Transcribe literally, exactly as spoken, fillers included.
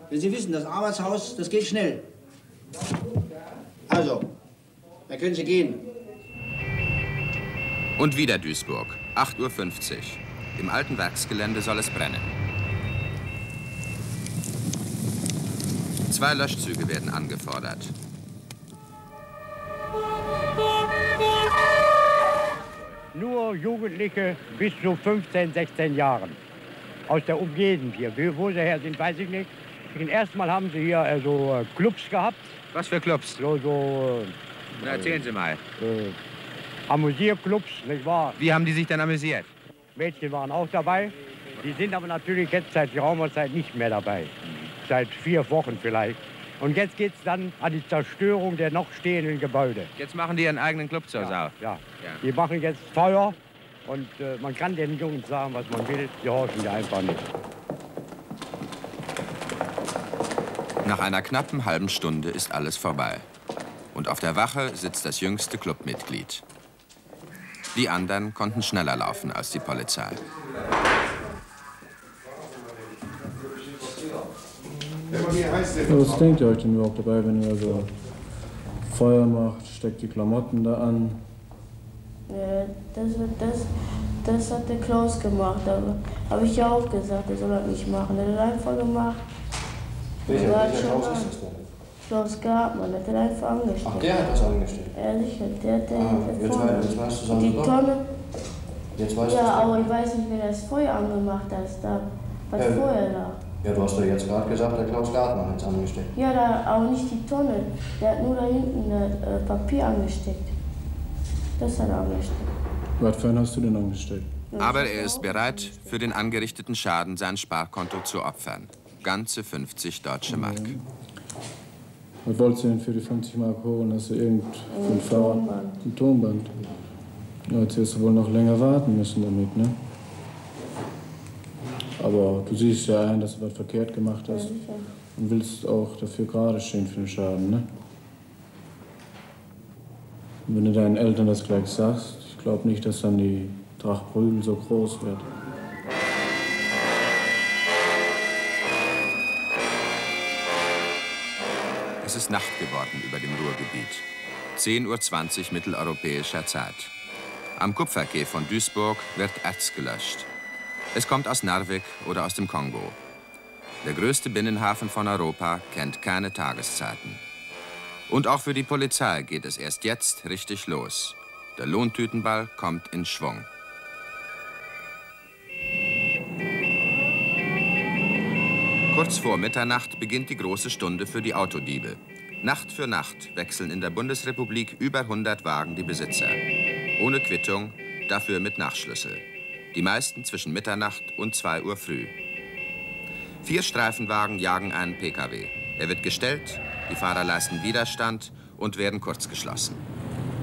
Wenn Sie wissen, das Arbeitshaus, das geht schnell. Also, da können Sie gehen. Und wieder Duisburg, acht Uhr fünfzig. Im alten Werksgelände soll es brennen. Zwei Löschzüge werden angefordert. Nur Jugendliche bis zu fünfzehn, sechzehn Jahren. Aus der Umgebung hier. Wo sie her sind, weiß ich nicht. Erstmal haben sie hier also äh, Clubs gehabt. Was für Clubs? So, so Na, erzählen Sie mal. Äh, Amüsierclubs, nicht wahr? Wie haben die sich denn amüsiert? Mädchen waren auch dabei. Die sind aber natürlich jetzt seit geraumer Zeit nicht mehr dabei. Seit vier Wochen vielleicht. Und jetzt geht es dann an die Zerstörung der noch stehenden Gebäude. Jetzt machen die ihren eigenen Club zur Ja, Sau. ja. Ja. Die machen jetzt Feuer und äh, man kann den Jungs sagen, was man will. Die horchen ja einfach nicht. Nach einer knappen halben Stunde ist alles vorbei. Und auf der Wache sitzt das jüngste Clubmitglied. Die anderen konnten schneller laufen als die Polizei. Was denkt ihr euch denn überhaupt dabei, wenn ihr so Feuer macht, steckt die Klamotten da an? Ja, das, das, das hat der Klaus gemacht, aber habe ich ja auch gesagt, er soll das nicht machen. Er hat das einfach gemacht. Welcher, welcher Klaus ist das denn? Klaus Gartmann, der hat das einfach angestellt. Ach, der hat das angestellt? Ja, sicher, der hat den Ah, jetzt, vorne. jetzt weißt du es Die Tonne. Jetzt weißt Ja, du aber ich weiß nicht, wer das Feuer angemacht hat, da, was Ja. vorher lag. Ja, du hast doch jetzt gerade gesagt, der Klaus Gartmann hat es angestellt. Ja, da, aber nicht die Tonne. Der hat nur da hinten das äh, Papier angesteckt. Das hat er angesteckt. Was für einen hast du denn angestellt? Aber er ist bereit, für den angerichteten Schaden sein Sparkonto zu opfern. Ganze fünfzig deutsche Mark. Was wolltest du denn für die fünfzig Mark holen? Hast du irgend für ein Fahrrad? Ein Tonband. Ja, jetzt wirst du wohl noch länger warten müssen damit, ne? Aber du siehst ja ein, dass du was verkehrt gemacht hast. Ja, sicher. Und willst auch dafür gerade stehen für den Schaden, ne? Und wenn du deinen Eltern das gleich sagst, ich glaube nicht, dass dann die Drachprügel so groß wird. Es ist Nacht geworden über dem Ruhrgebiet. zehn Uhr zwanzig mitteleuropäischer Zeit. Am Kupferquai von Duisburg wird Erz gelöscht. Es kommt aus Narvik oder aus dem Kongo. Der größte Binnenhafen von Europa kennt keine Tageszeiten. Und auch für die Polizei geht es erst jetzt richtig los. Der Lohntütenball kommt in Schwung. Kurz vor Mitternacht beginnt die große Stunde für die Autodiebe. Nacht für Nacht wechseln in der Bundesrepublik über hundert Wagen die Besitzer. Ohne Quittung, dafür mit Nachschlüssel. Die meisten zwischen Mitternacht und zwei Uhr früh. Vier Streifenwagen jagen einen P K W. Er wird gestellt, die Fahrer leisten Widerstand und werden kurzgeschlossen.